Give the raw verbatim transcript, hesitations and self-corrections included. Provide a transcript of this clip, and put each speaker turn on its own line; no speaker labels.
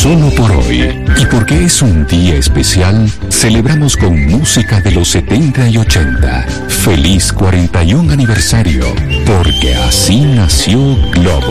solo por hoy. Y porque es un día especial, celebramos con música de los setenta y ochenta. Feliz cuarenta y un aniversario, porque así nació Globo.